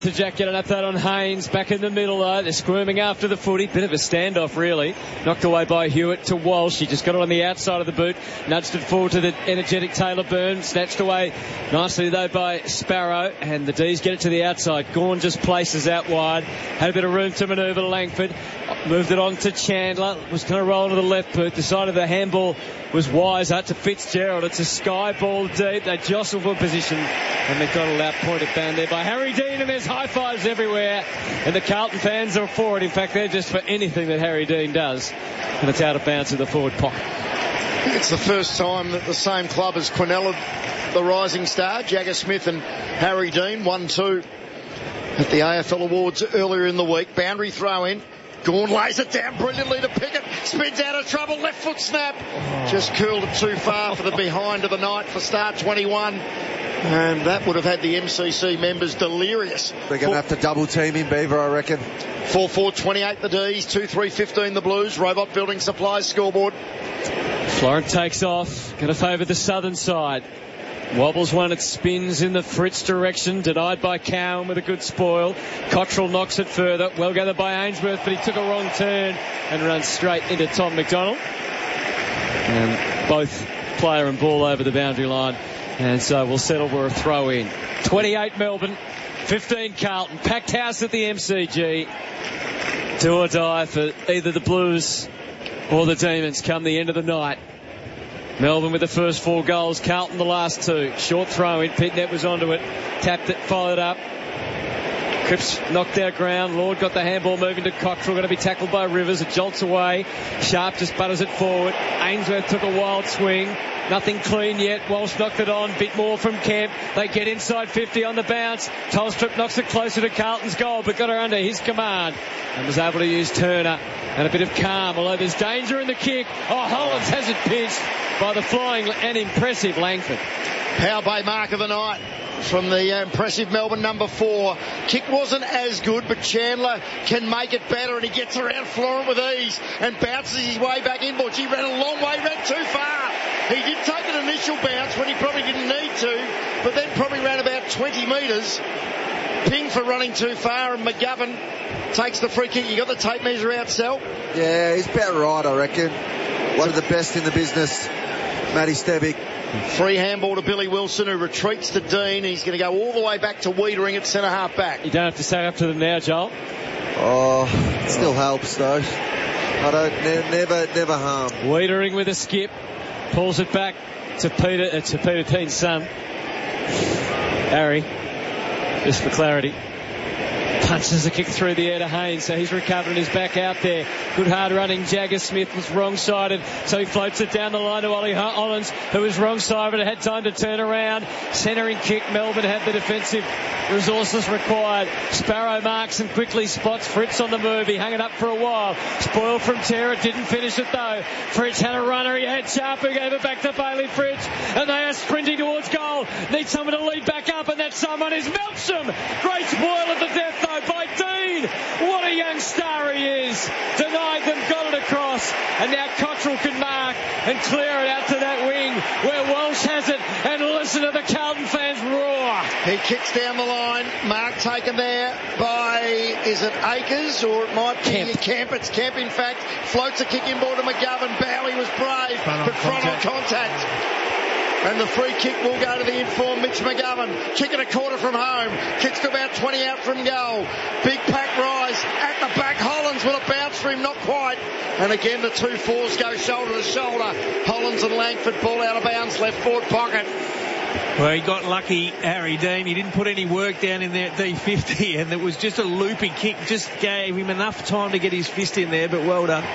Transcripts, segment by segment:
To Jack getting up that on Haynes, back in the middle though, they're squirming after the footy, bit of a standoff really, knocked away by Hewitt to Walsh, he just got it on the outside of the boot, nudged it forward to the energetic Taylor Byrne, snatched away nicely though by Sparrow, and the D's get it to the outside. Gawn just places out wide, had a bit of room to manoeuvre. Langford moved it on to Chandler, was going to roll to the left boot, decided the handball was wiser to Fitzgerald. It's a sky ball deep, they jostle for position, and they've got a loud point at band there by Harry Dean, and there's high fives everywhere, and the Carlton fans are for it. In fact, they're just for anything that Harry Dean does, and it's out of bounds in the forward pocket. It's the first time that the same club has quinelled the rising star, Jagger Smith and Harry Dean, 1-2 at the AFL Awards earlier in the week. Boundary throw in. Gawn lays it down brilliantly to Pickett. Spins out of trouble. Left foot snap. Just curled it too far for the behind of the night for start 21. And that would have had the MCC members delirious. They're going to have to double team him, Beaver, I reckon. 4-4-28 the D's, 2-3-15 the Blues. Robot Building Supplies scoreboard. Florent takes off. Going to favour the southern side. Wobbles one, it spins in the Fritz direction, denied by Cowan with a good spoil. Cottrell knocks it further, well gathered by Ainsworth, but he took a wrong turn and runs straight into Tom McDonald. And both player and ball over the boundary line, and so we'll settle for a throw in. 28 Melbourne, 15 Carlton. Packed house at the MCG. Do or die for either the Blues or the Demons come the end of the night. Melbourne with the first 4 goals, Carlton the last 2. Short throw in, Pitnet was onto it, tapped it, followed up. Cripps knocked out ground. Lord got the handball moving to Cottrell, going to be tackled by Rivers. It jolts away. Sharp just butters it forward. Ainsworth took a wild swing. Nothing clean yet. Walsh knocked it on. Bit more from Kemp. They get inside 50 on the bounce. Tolstrup knocks it closer to Carlton's goal, but got her under his command and was able to use Turner and a bit of calm. Although there's danger in the kick. Oh, Hollands has it pinched by the flying and impressive Langford. Power Bay mark of the night from the impressive Melbourne number 4. Kick wasn't as good, but Chandler can make it better, and he gets around Florent with ease and bounces his way back inboards. He ran a long way, ran too far. He did take an initial bounce when he probably didn't need to, but then probably ran about 20 metres. Ping for running too far, and McGovern takes the free kick. You got the tape measure out, Sal? Yeah, he's about right, I reckon. One of the best in the business, Matty Stevic. Free handball to Billy Wilson, who retreats to Dean. He's going to go all the way back to Wiedering at centre half back. You don't have to say up to them now, Joel. Oh, it still helps though. I don't never harm. Wiedering with a skip, pulls it back to Peter Teen's son, Harry. Just for clarity. Punches a kick through the air to Haynes, so he's recovering his back out there. Good hard running. Jagger Smith was wrong-sided, so he floats it down the line to Ollie Hollins, who was wrong-sided but had time to turn around. Centering kick. Melbourne had the defensive resources required. Sparrow marks and quickly spots Fritz on the move. He hung it up for a while. Spoil from Terra, didn't finish it though. Fritz had a runner, he had Sharp, who gave it back to Bailey Fritz, and they are sprinting towards goal. Need someone to lead back up, and that someone is Melksham. Great spoil at the death though by Dean. What a young star he is. Denied them, got it across, and now Cottrell can mark and clear it out to that wing where Walsh has it, and listen to the Carlton fans roar. He kicks down the line. Mark taken there by, is it Akers or it might be Kemp? It's Kemp in fact. Floats a kick inboard to McGovern. Bowie was brave, but front on contact. And the free kick will go to the informed Mitch McGovern. Kick it a quarter from home. Kicks to about 20 out from goal. Big pack rise at the back. Hollins with a bounce for him, not quite. And again, the 2 fours go shoulder to shoulder. Hollins and Langford ball out of bounds, left forward pocket. Well, he got lucky, Harry Dean. He didn't put any work down in there at D50, and it was just a looping kick. Just gave him enough time to get his fist in there, but well done.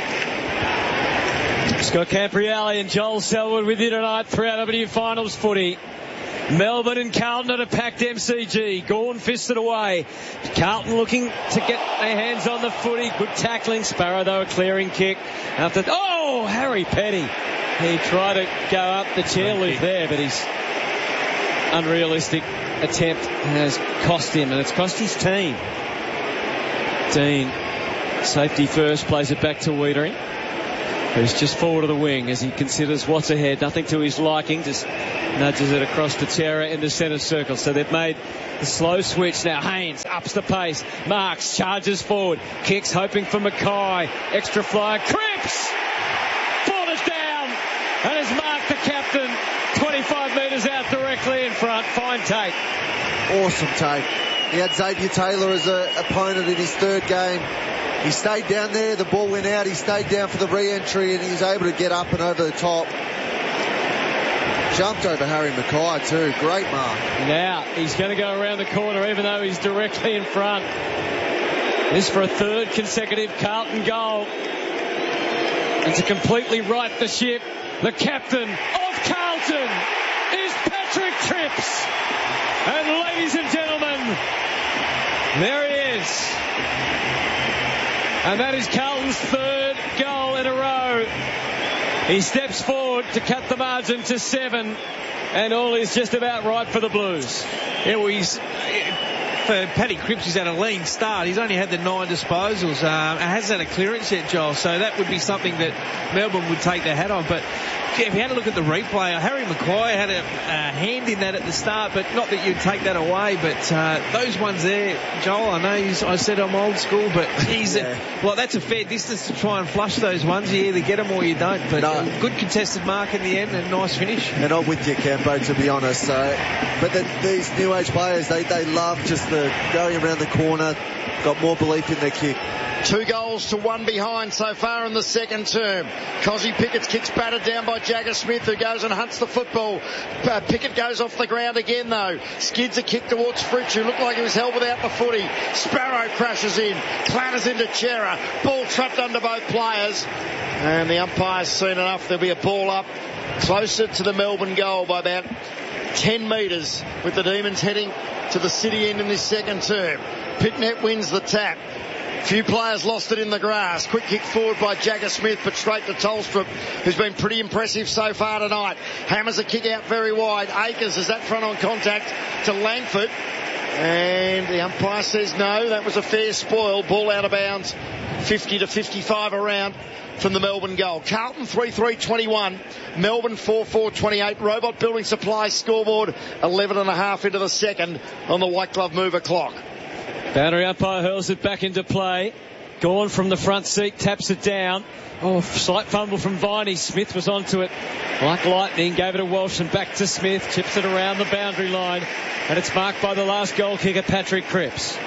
Scott Campriale and Joel Selwood with you tonight for our W Finals footy. Melbourne and Carlton at a packed MCG. Gawn fisted away. Carlton looking to get their hands on the footy. Good tackling. Sparrow, though, a clearing kick. Harry Petty. He tried to go up the chairlift there, but his unrealistic attempt has cost him, and it's cost his team. Dean, safety first, plays it back to Wiedering. Who's just forward of the wing as he considers what's ahead. Nothing to his liking. Just nudges it across to Chera in the centre circle. So they've made the slow switch. Now Haynes ups the pace. Marks, charges forward. Kicks, hoping for Mackay. Extra flyer. Cripps! Ball is down. And is Mark the captain. 25 metres out directly in front. Fine take. Awesome take. He had Xavier Taylor as an opponent in his third game. He stayed down there, the ball went out, he stayed down for the re-entry and he was able to get up and over the top. Jumped over Harry Mackay too, great mark. Now he's going to go around the corner even though he's directly in front. This for a third consecutive Carlton goal. And to completely right the ship, the captain of Carlton is Patrick Cripps. And ladies and gentlemen, there he is. And that is Carlton's third goal in a row. He steps forward to cut the margin to 7. And all is just about right for the Blues. For Paddy Cripps, he's had a lean start. He's only had the 9 disposals. Hasn't had a clearance yet, Joel. So that would be something that Melbourne would take their hat on. But if you had a look at the replay, Harry Mackay had a hand in that at the start, but not that you'd take that away. But those ones there, Joel, I know I said I'm old school, but geez, well, that's a fair distance to try and flush those ones. You either get them or you don't. But good contested mark in the end and nice finish. And I'm with you, Campo, to be honest. But these new age players, they love just the going around the corner, got more belief in their kick. 2 goals to 1 behind so far in the second term. Cozzy Pickett's kick's battered down by Jagger Smith, who goes and hunts the football. Pickett goes off the ground again, though. Skids a kick towards Fritsch, who looked like he was held without the footy. Sparrow crashes in, clatters into Chera. Ball trapped under both players. And the umpire's seen enough. There'll be a ball up closer to the Melbourne goal by about 10 metres, with the Demons heading to the city end in this second term. Pitnet wins the tap. Few players lost it in the grass. Quick kick forward by Jagger Smith, but straight to Tolstrup, who's been pretty impressive so far tonight. Hammers a kick out very wide. Akers is that front on contact to Langford. And the umpire says no, that was a fair spoil. Ball out of bounds, 50 to 55 around from the Melbourne goal. Carlton 3-3-21, Melbourne 4-4-28. Robot Building Supplies scoreboard 11.5 into the second on the White Glove Mover clock. Boundary umpire hurls it back into play. Gawn from the front seat taps it down. Oh, slight fumble from Viney. Smith was onto it like lightning. Gave it to Walsh and back to Smith. Chips it around the boundary line. And it's marked by the last goal kicker, Patrick Cripps.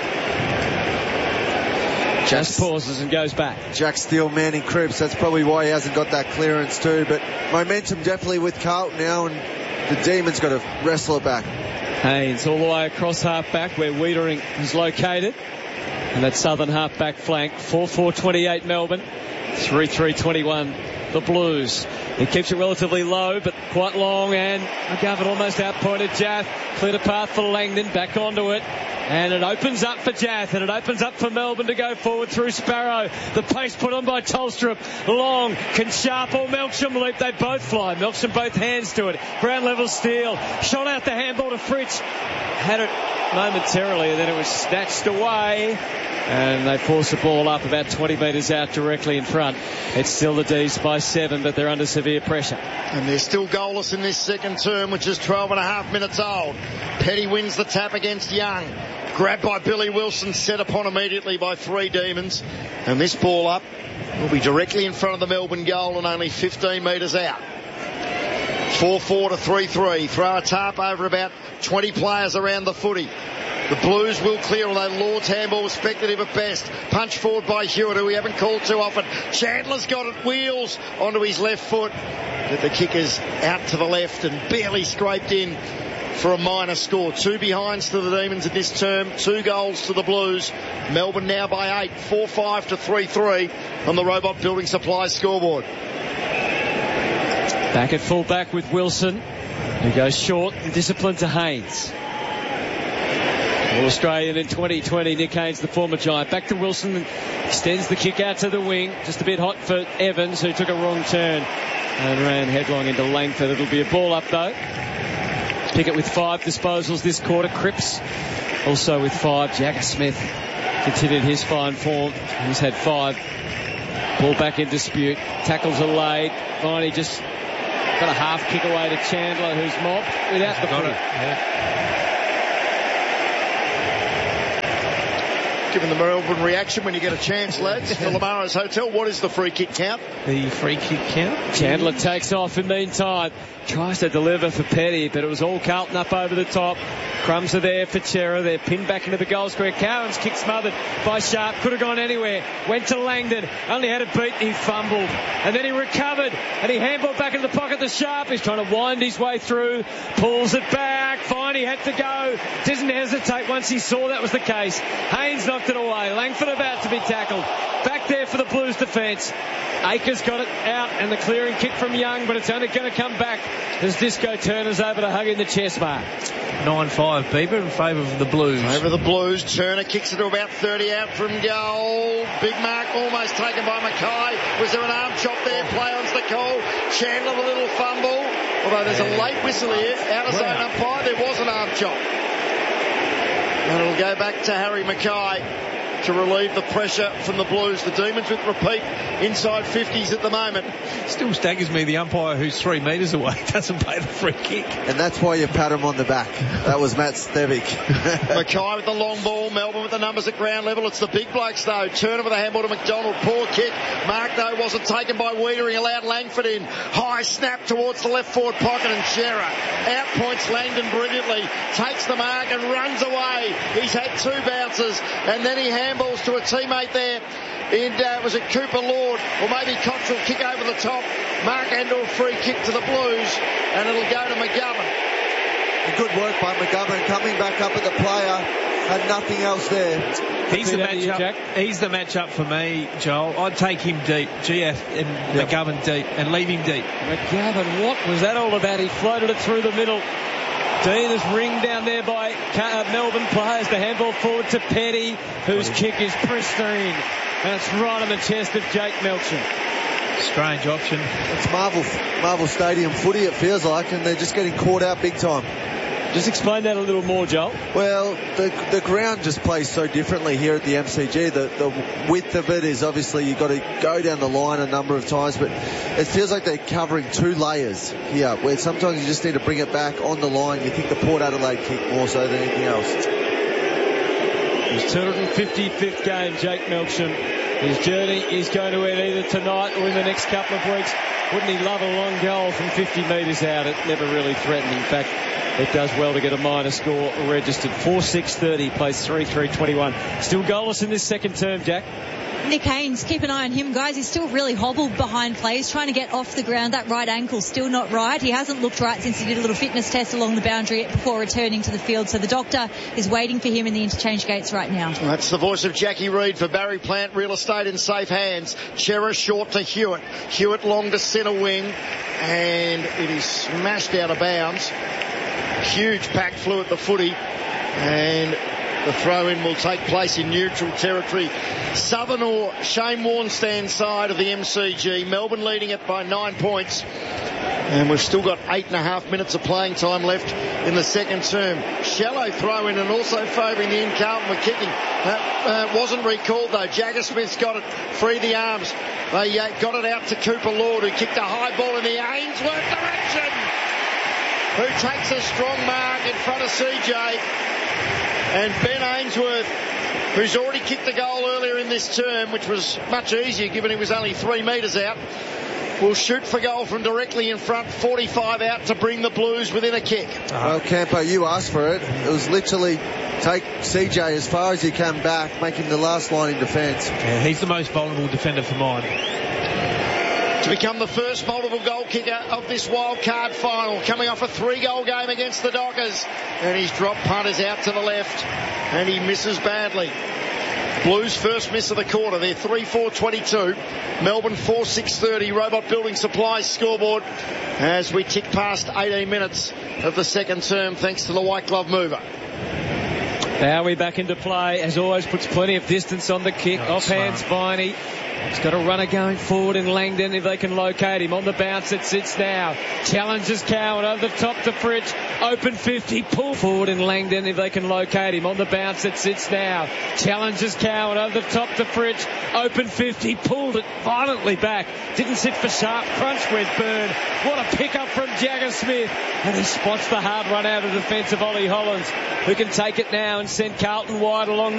Just pauses and goes back. Jack Steele manning Cripps. That's probably why he hasn't got that clearance too. But momentum definitely with Carlton now, and the Demons got to wrestle it back. Haynes all the way across half-back where Wiedering is located. And that southern half-back flank. 4-4-28 Melbourne. 3-3-21 the Blues. He keeps it relatively low but quite long, and McGovern almost outpointed Jath. Cleared a path for Langdon. Back onto it. And it opens up for Jath, and it opens up for Melbourne to go forward through Sparrow. The pace put on by Tolstrup. Long. Can Sharp or Melksham leap? They both fly. Melksham both hands to it. Ground level steal. Shot out the handball to Fritsch. Had it momentarily, and then it was snatched away. And they force the ball up about 20 metres out directly in front. It's still the D's by 7, but they're under severe pressure. And they're still goalless in this second term, which is 12.5 minutes old. Petty wins the tap against Young. Grabbed by Billy Wilson, set upon immediately by 3 Demons. And this ball up will be directly in front of the Melbourne goal and only 15 metres out. 4-4 to 3-3. Throw a tarp over about 20 players around the footy. The Blues will clear, although Lord's handball was speculative at best. Punch forward by Hewitt, who we haven't called too often. Chandler's got it, wheels onto his left foot. But the kicker's out to the left and barely scraped in for a minor score. 2 behinds to the Demons in this term, 2 goals to the Blues. Melbourne now by 8, 4-5 to 3-3 on the Robot Building Supplies scoreboard. Back at full back with Wilson, who goes short and disciplined to Haynes. All Australian in 2020, Nick Haynes, the former Giant. Back to Wilson, extends the kick out to the wing. Just a bit hot for Evans, who took a wrong turn and ran headlong into Langford. It'll be a ball up though. Pickett with 5 disposals this quarter. Cripps also with 5. Jagger Smith continued his fine form. He's had 5 Ball back in dispute. Tackles are laid. Viney just got a half kick away to Chandler, who's mobbed without the footy. Given the Melbourne reaction when you get a chance, lads, for Lamaro's Hotel, what is the free kick count? The free kick count? Chandler takes off in the meantime. Tries to deliver for Petty, but it was all Carlton up over the top. Crumbs are there for Chera. They're pinned back into the goal square. Cowan's kick smothered by Sharp. Could have gone anywhere. Went to Langdon. Only had it beat. He fumbled. And then he recovered. And he handballed back into the pocket to Sharp. He's trying to wind his way through. Pulls it back. Fine, he had to go. Didn't hesitate once he saw that was the case. Haynes knocked it away. Langford about to be tackled. Back there for the Blues defence. Akers got it out and the clearing kick from Young, but it's only going to come back as Disco Turner's over to hug in the chest mark. 9-5, Bieber, in favour of the Blues. Over the Blues. Turner kicks it to about 30 out from goal. Big mark almost taken by Mackay. Was there an arm chop there? Play on's the call. Chandler the little fumble. Although there's a late whistle here. Out of zone umpire. There was an arm chop. And it'll go back to Harry Mackay to relieve the pressure from the Blues. The Demons with repeat inside 50s at the moment. Still staggers me the umpire who's 3 metres away doesn't pay the free kick. And that's why you pat him on the back. That was Matt Stevic. Mackay with the long ball. Melbourne with the numbers at ground level. It's the big blokes though. Turner with a handball to McDonald. Poor kick. Mark though wasn't taken by Weeder. He allowed Langford in. High snap towards the left forward pocket and Chera outpoints Langdon brilliantly. Takes the mark and runs away. He's had 2 bounces and then he handballs to a teammate there. Was it Cooper Lord or maybe Cottrell? Kick over the top. Mark Andor free kick to the Blues and it'll go to McGovern. Good work by McGovern coming back up at the player. Had nothing else there. He's the matchup for me, Joel. I'd take him deep, GF and McGovern deep, and leave him deep. McGovern, what was that all about? He floated it through the middle. Dean is ringed down there by Melbourne players. The handball forward to Petty, whose kick is pristine. And it's right on the chest of Jake Melchin. Strange option. It's Marvel Stadium footy, it feels like, and they're just getting caught out big time. Just explain that a little more, Joel. Well, the ground just plays so differently here at the MCG. The width of it is obviously you've got to go down the line a number of times, but it feels like they're covering 2 layers here, where sometimes you just need to bring it back on the line. You think the Port Adelaide kick more so than anything else. His 255th game, Jake Melchin. His journey is going to end either tonight or in the next couple of weeks. Wouldn't he love a long goal from 50 metres out? It never really threatened. In fact, it does well to get a minor score registered. 4-6-30, plays 3-3-21. Still goalless in this second term, Jack. Nick Haynes, keep an eye on him, guys. He's still really hobbled behind play. He's trying to get off the ground. That right ankle's still not right. He hasn't looked right since he did a little fitness test along the boundary before returning to the field. So the doctor is waiting for him in the interchange gates right now. That's the voice of Jackie Reid for Barry Plant Real Estate in safe hands. Chera short to Hewitt. Hewitt long to centre wing. And it is smashed out of bounds. Huge pack flew at the footy. And the throw-in will take place in neutral territory. Southern or Shane Warnstand side of the MCG. Melbourne leading it by 9 points. And we've still got 8.5 minutes of playing time left in the second term. Shallow throw-in and also favouring the in. Carlton were kicking. Wasn't recalled though. Jagger Smith's got it. Free the arms. They got it out to Cooper Lord, who kicked a high ball in the Ainsworth direction. Who takes a strong mark in front of CJ. And Ben Ainsworth, who's already kicked a goal earlier in this term, which was much easier given he was only 3 metres out, will shoot for goal from directly in front, 45 out to bring the Blues within a kick. Well, Campo, you asked for it. It was literally take CJ as far as you can back, make him the last line in defence. Yeah, he's the most vulnerable defender for mine. To become the first multiple goal kicker of this wild card final, coming off a 3-goal game against the Dockers. And his drop punt is out to the left, and he misses badly. Blues first miss of the quarter. They're 3-4-22. Melbourne 4-6-30. Robot Building Supplies scoreboard as we tick past 18 minutes of the second term, thanks to the White Glove Mover. Bowie back into play, as always, puts plenty of distance on the kick. Off hands, Viney. He's got a runner going forward in Langdon if they can locate him. On the bounce, it sits now. Challenges Cowan over the top to Fridge. Open 50, pull forward in Langdon if they can locate him. On the bounce it sits now. Challenges Cowan over the top to Fritsch. Open 50, pulled it violently back. Didn't sit for sharp. Crunch went Byrne. What a pickup from Jagger Smith. And he spots the hard run out of the defence of Ollie Hollands, who can take it now and send Carlton wide along the